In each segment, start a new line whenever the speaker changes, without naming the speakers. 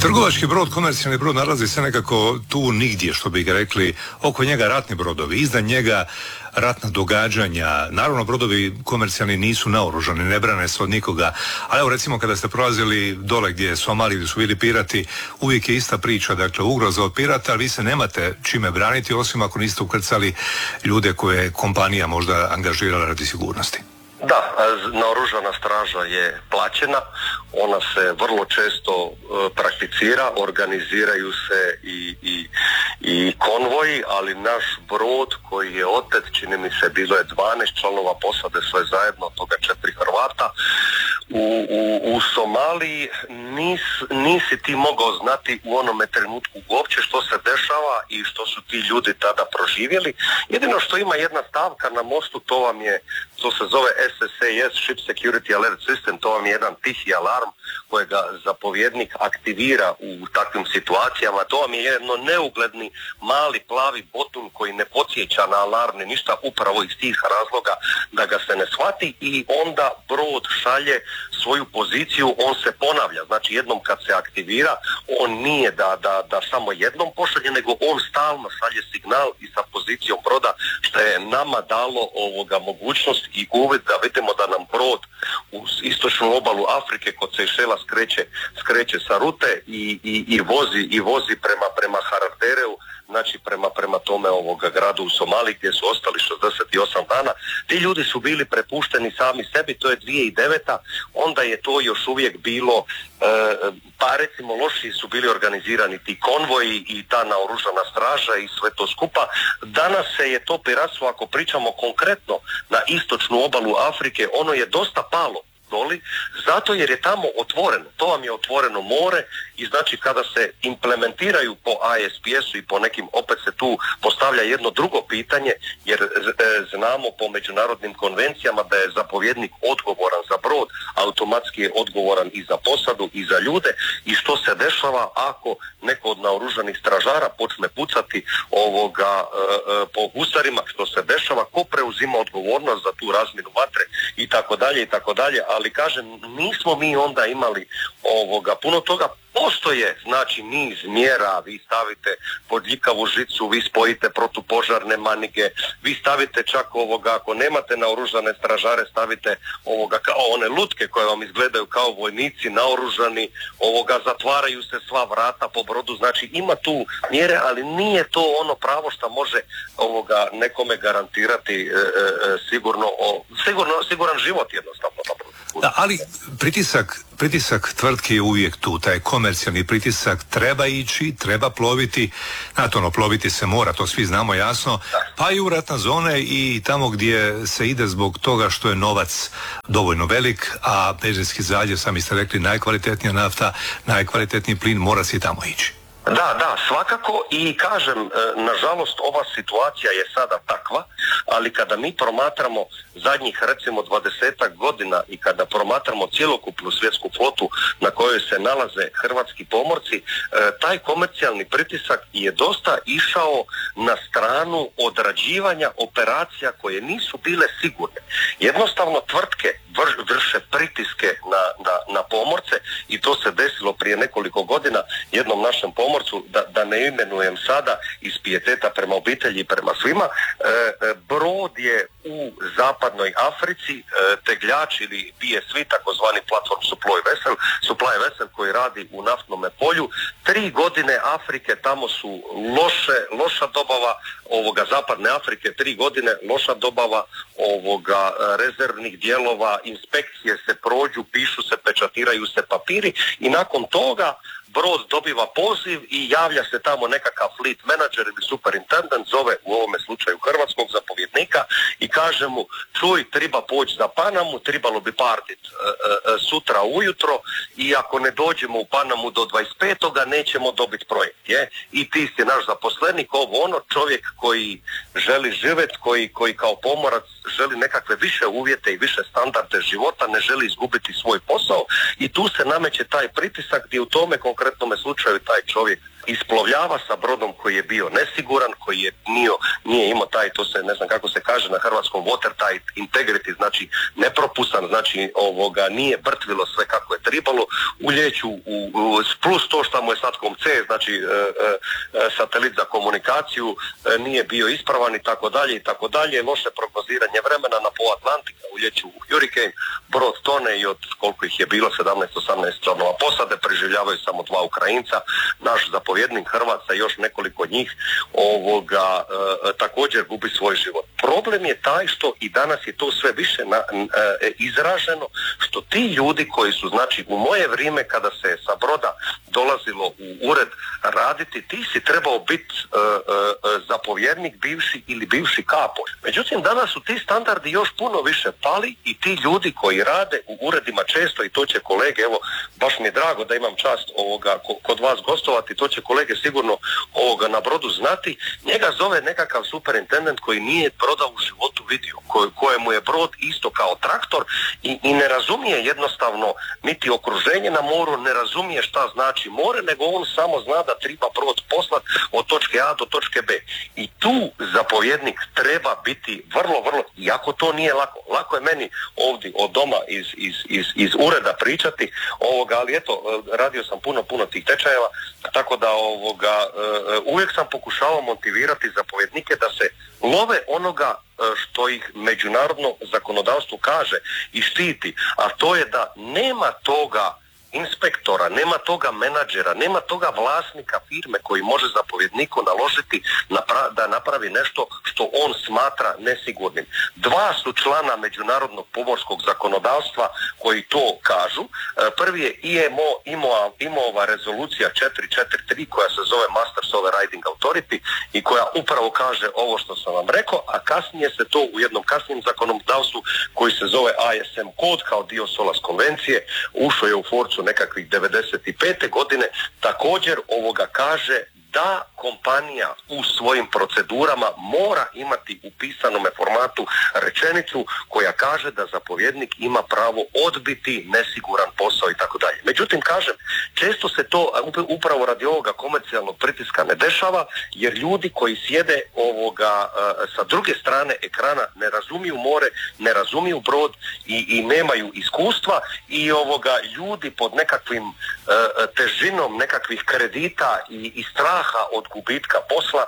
Trgovački brod, komercijalni brod nalazi se nekako tu nigdje, što bi ga rekli, oko njega ratni brodovi, iznad njega ratna događanja. Naravno, brodovi komercijalni nisu naoružani, ne brane se od nikoga, ali evo recimo kada ste prolazili dole gdje je Somalija, gdje su bili pirati, uvijek je ista priča, dakle ugroza od pirata, ali vi se nemate čime braniti, osim ako niste ukrcali ljude koje je kompanija možda angažirala radi sigurnosti.
Da, naoružana straža je plaćena, ona se vrlo često prakticira, organiziraju se i konvoji, ali naš brod koji je otet, čini mi se bilo je 12 članova posade sve zajedno, od toga 4 Hrvata, u Somaliji nisi ti mogao znati u onome trenutku uopće što se dešava i što su ti ljudi tada proživjeli. Jedino što ima jedna stavka na mostu, to se zove SSAS, Ship Security Alert System, to vam je jedan tihi alarm kojega zapovjednik aktivira u takvim situacijama. To vam je jedno neugledni mali plavi botun koji ne podsjeća na alarmne ništa, upravo iz tih razloga da ga se ne shvati, i onda brod šalje svoju poziciju, on se ponavlja. Znači jednom kad se aktivira, on nije da samo jednom pošalje, nego on stalno šalje signal i sa pozicijom broda, što je nama dalo mogućnost i uvid da vidimo da nam brod u istočnu obalu Afrike kod Sejšela skreće sa rute i vozi prema Haradžereu, znači prema tome gradu u Somaliji gdje su ostali 68 dana. Ti ljudi su bili prepušteni sami sebi, to je 2009. Onda je to još uvijek bilo, pa recimo loši su bili organizirani ti konvoji i ta naoružana straža i sve to skupa. Danas se je to piratstvo, ako pričamo konkretno na istočnu obalu Afrike, ono je dosta palo doli, zato jer je tamo otvoreno. To vam je otvoreno more i znači kada se implementiraju po ISPS-u i po nekim, opet se tu postavlja jedno drugo pitanje, jer znamo po međunarodnim konvencijama da je zapovjednik odgovoran za brod, automatski je odgovoran i za posadu i za ljude, i što se dešava ako neko od naoružanih stražara počne pucati po gusarima, što se dešava, ko preuzima odgovornost za tu razmjenu vatre i tako dalje, ali kažem, nismo mi onda imali puno toga. Postoje, znači, niz mjera, vi stavite podljikavu žicu, vi spojite protupožarne manige, vi stavite čak ako nemate naoružane stražare, stavite kao one lutke koje vam izgledaju kao vojnici naoružani, zatvaraju se sva vrata po brodu, znači ima tu mjere, ali nije to ono pravo što može nekome garantirati siguran život jednostavno na brodu.
Da, ali pritisak tvrtke je uvijek tu, taj komercijalni pritisak, treba ići, treba ploviti, ploviti se mora, to svi znamo jasno, pa i u ratne zone i tamo gdje se ide zbog toga što je novac dovoljno velik, a Perzijski zaljev, sami ste rekli, najkvalitetnija nafta, najkvalitetniji plin, mora se i tamo ići.
Da, svakako, i kažem, nažalost ova situacija je sada takva, ali kada mi promatramo zadnjih recimo 20 godina i kada promatramo cjelokupnu svjetsku flotu na kojoj se nalaze hrvatski pomorci, taj komercijalni pritisak je dosta išao na stranu odrađivanja operacija koje nisu bile sigurne. Jednostavno tvrtke vrše pritiske na pomorce, i to se desilo prije nekoliko godina jednom našem pomorcu, da ne imenujem sada iz pijeteta prema obitelji i prema svima. Brod je u zapadnoj Africi, tegljač ili PSV, takozvani platform supply vessel koji radi u naftnome polju. 3 godine Afrike, tamo su loša dobava zapadne Afrike, 3 godine loša dobava rezervnih dijelova, inspekcije se prođu, pišu se, pečatiraju se papiri, i nakon toga brod dobiva poziv i javlja se tamo nekakav fleet manager ili superintendent, zove u ovome slučaju hrvatskog zapovjednika i kaže mu: čuj, treba poći za Panamu, trebalo bi partit sutra ujutro, i ako ne dođemo u Panamu do 25. nećemo dobiti projekt. I ti si naš zaposlenik, čovjek koji želi živjeti, koji kao pomorac želi nekakve više uvjete i više standarde života, ne želi izgubiti svoj posao, i tu se nameće taj pritisak gdje u tome konkretnome slučaju taj čovjek isplovljava sa brodom koji je bio nesiguran, koji je nije imao taj, to se ne znam kako se kaže na hrvatskom, watertight integrity, znači nepropusan, znači nije vrtvilo sve kako je tribalo, uljeću plus to što mu je satkom C, znači satelit za komunikaciju nije bio ispravan i tako dalje, loše prognoziranje vremena na pol Atlantika, uljeću u Hurricane, brod tone i od koliko ih je bilo 17-18 članova posade, preživljavaju samo 2 Ukrajinca, naš zapovjednik Hrvatska i još nekoliko njih također gubi svoj život. Problem je taj što i danas je to sve više izraženo, što ti ljudi koji su, znači u moje vrijeme kada se sa broda dolazilo u ured raditi, ti si trebao biti zapovjednik bivši ili bivši kapo. Međutim, danas su ti standardi još puno više pali i ti ljudi koji rade u uredima često, i to će kolege, evo baš mi je drago da imam čast kod vas gostovati, to će kolege sigurno na brodu znati, njega zove nekakav superintendent koji nije broda u životu vidio, kojemu je brod isto kao traktor i ne razumije jednostavno niti okruženje na moru, ne razumije šta znači more, nego on samo zna da treba brod poslat od točke A do točke B. I tu zapovjednik treba biti vrlo, iako to nije lako. Lako je meni ovdje od doma iz ureda pričati, ali eto, radio sam puno tih tečajeva, tako da uvijek sam pokušavao motivirati zapovjednike da se love onoga što ih međunarodno zakonodavstvo kaže i štiti, a to je da nema toga inspektora, nema toga menadžera, nema toga vlasnika firme koji može zapovjedniku naložiti da napravi nešto što on smatra nesigurnim. 2 su člana međunarodnog pomorskog zakonodavstva koji to kažu. Prvi je IMO-ova rezolucija 443 koja se zove Masters Overriding Authority i koja upravo kaže ovo što sam vam rekao, a kasnije se to u jednom kasnijem zakonodavstvu koji se zove ISM kod kao dio SOLAS konvencije ušao je u forcu nekakvih 95. godine, također kaže da kompanija u svojim procedurama mora imati u pisanome formatu rečenicu koja kaže da zapovjednik ima pravo odbiti nesiguran posao i tako dalje. Međutim, kažem, često se to upravo radi ovoga komercijalnog pritiska ne dešava, jer ljudi koji sjede sa druge strane ekrana ne razumiju more, ne razumiju brod i nemaju iskustva i ljudi pod nekakvim težinom nekakvih kredita i straha od gubitka posla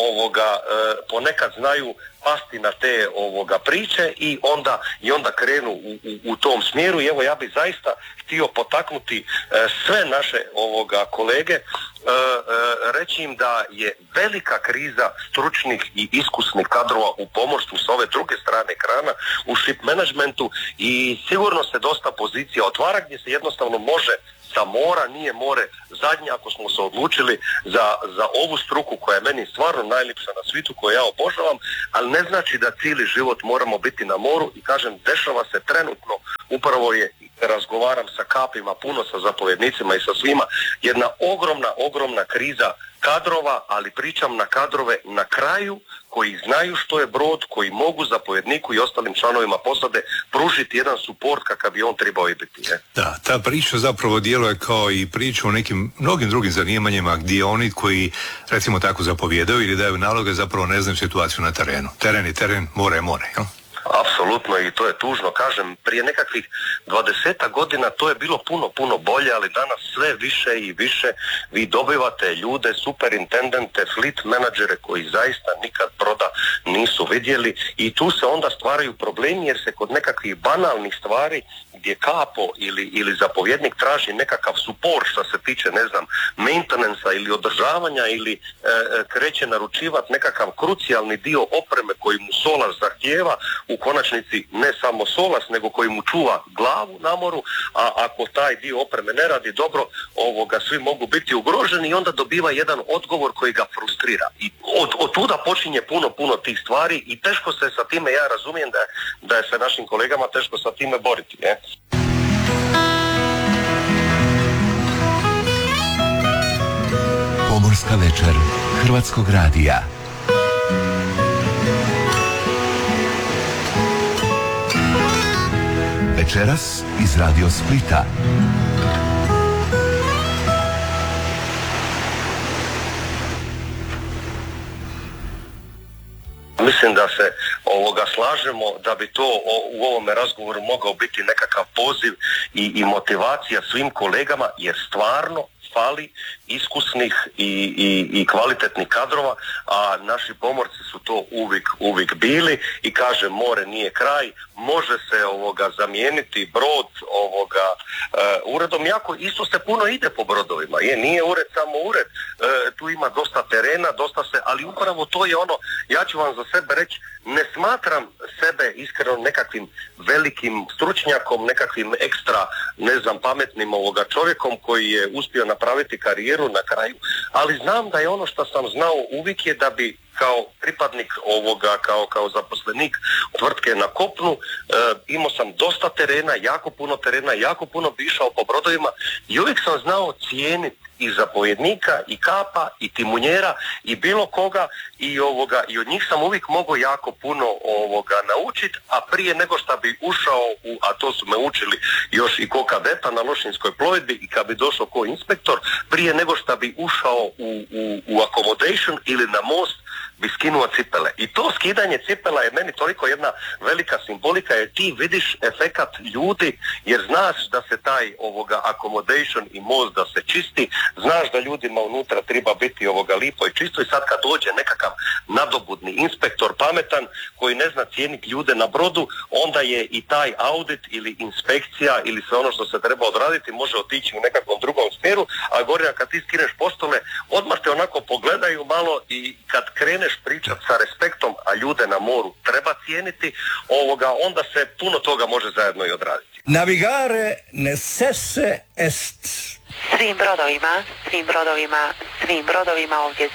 ponekad znaju pasti na te priče i onda krenu u tom smjeru. I evo, ja bih zaista htio potaknuti sve naše kolege, reći im da je velika kriza stručnih i iskusnih kadrova u pomorstvu s ove druge strane ekrana u ship managementu i sigurno se dosta pozicija otvara gdje se jednostavno može sa mora, nije more zadnje ako smo se odlučili za ovu struku koja je meni stvarno najljepša na svijetu, koju ja obožavam, ali ne znači da cijeli život moramo biti na moru i kažem, dešava se trenutno, upravo razgovaram sa kapima, puno sa zapovjednicima i sa svima, jedna ogromna kriza kadrova, ali pričam na kadrove na kraju koji znaju što je brod, koji mogu zapovjedniku i ostalim članovima posade pružiti jedan suport kakav bi on trebao i biti.
Da, ta priča zapravo djeluje kao i priča o nekim mnogim drugim zanimanjima gdje oni koji recimo tako zapovjedaju ili daju naloge zapravo ne znaju situaciju na terenu. Teren je teren, more je more. Jel?
Apsolutno, i to je tužno. Kažem, prije nekakvih 20 godina to je bilo puno bolje, ali danas sve više i više vi dobivate ljude, superintendente, fleet menadžere koji zaista nikad broda nisu vidjeli i tu se onda stvaraju problemi jer se kod nekakvih banalnih stvari gdje kapo ili zapovjednik traži nekakav support što se tiče, ne znam, maintenansa ili održavanja ili kreće naručivati nekakav krucijalni dio opreme koji mu SOLAS zahtijeva, u konačnici ne samo SOLAS nego koji mu čuva glavu na moru, a ako taj dio opreme ne radi dobro, svi mogu biti ugroženi i onda dobiva jedan odgovor koji ga frustrira. I od tuda počinje puno tih stvari i teško se sa time, ja razumijem da je sa našim kolegama teško sa time boriti.
Pomorska večer Hrvatskog radija. Večeras iz Radio Splita.
mislim da se slažemo da bi to u ovome razgovoru mogao biti nekakav poziv i motivacija svim kolegama, jer stvarno fali iskusnih i kvalitetnih kadrova, a naši pomorci su to uvijek bili i kaže more nije kraj, može se zamijeniti brod uredom, jako isto se puno ide po brodovima, nije ured samo ured, tu ima dosta terena, ali upravo to je ono, ja ću vam za sebe reći, ne smatram sebe iskreno nekakvim velikim stručnjakom, nekakvim ekstra, pametnim čovjekom koji je uspio napraviti karijeru na kraju, ali znam da je ono što sam znao uvijek je da bi kao pripadnik kao zaposlenik tvrtke na kopnu, imao sam dosta terena, jako puno bi išao po brodovima i uvijek sam znao cijeniti i zapovjednika, i kapa, i timunjera, i bilo koga i od njih sam uvijek mogao jako puno naučiti, a prije nego što bi ušao a to su me učili još i ko kadeta na Lošinjskoj plovidbi i kad bi došao ko inspektor, prije nego što bi ušao u accommodation ili na most, bi skinuo cipele. I to skidanje cipela je meni toliko jedna velika simbolika, jer ti vidiš efekat ljudi, jer znaš da se taj accommodation i most da se čisti, znaš da ljudima unutra treba biti lipo i čisto, i sad kad dođe nekakav nadobudni inspektor pametan koji ne zna cijeniti ljude na brodu, onda je i taj audit ili inspekcija ili sve ono što se treba odraditi može otići u nekakvom drugom smjeru, a Gorina, kad ti skineš postole, odmah te onako pogledaju malo i kad kreneš pričati sa respektom, a ljude na moru treba cijeniti, onda se puno toga može zajedno i odraditi.
Navigare necesse est.
Svim brodovima ovdje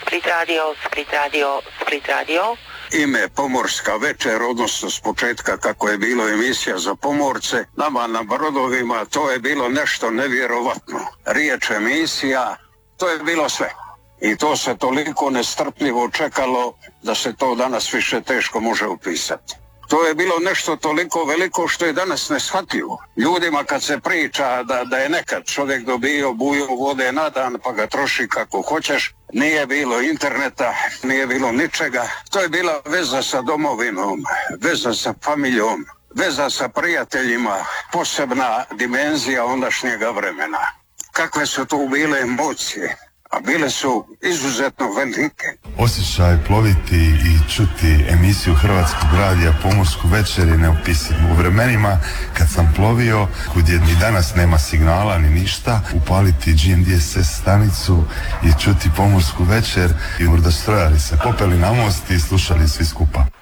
Split Radio.
Ime Pomorska večer, odnosno s početka kako je bilo emisija za pomorce, nama na brodovima to je bilo nešto nevjerovatno. Riječ emisija, to je bilo sve. I to se toliko nestrpljivo čekalo da se to danas više teško može upisati. To je bilo nešto toliko veliko što je danas neshvatljivo. Ljudima kad se priča da je nekad čovjek dobio buju vode na dan pa ga troši kako hoćeš, nije bilo interneta, nije bilo ničega. To je bila veza sa domovinom, veza sa familijom, veza sa prijateljima, posebna dimenzija ondašnjega vremena. Kakve su tu bile emocije? A bile su izuzetno velike.
Osjećaj ploviti i čuti emisiju Hrvatskog radija Pomorsku večer je neopisiv. U vremenima kad sam plovio, kud je ni danas nema signala ni ništa, upaliti GMDSS stanicu i čuti Pomorsku večer i urdastrojali se, popeli na most i slušali svi skupa.